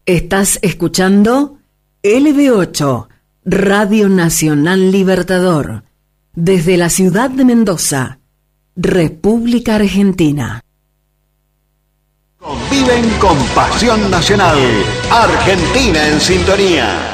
Estás escuchando LB8, Radio Nacional Libertador, desde la ciudad de Mendoza, República Argentina. Conviven con Pasión Nacional, Argentina en sintonía.